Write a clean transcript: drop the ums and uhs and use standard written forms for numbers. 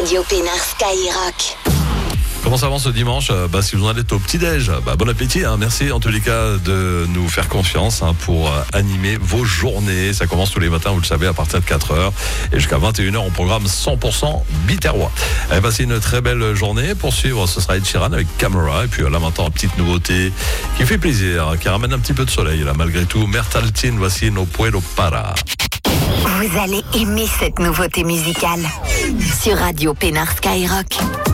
Radio Pénard Skyrock. Comment ça avance ce dimanche? Si vous en êtes au petit-déj, bon appétit. Merci en tous les cas de nous faire confiance pour animer vos journées. Ça commence tous les matins, vous le savez, à partir de 4h. Et jusqu'à 21h, on programme 100% Biterrois. Passez une très belle journée. Pour suivre, ce sera Ed Sheeran avec Camera. Et puis là maintenant, une petite nouveauté qui fait plaisir, qui ramène un petit peu de soleil. Là, malgré tout, Mertaltin, voici No Puedo Para. Vous allez aimer cette nouveauté musicale sur Radio Pénard Skyrock.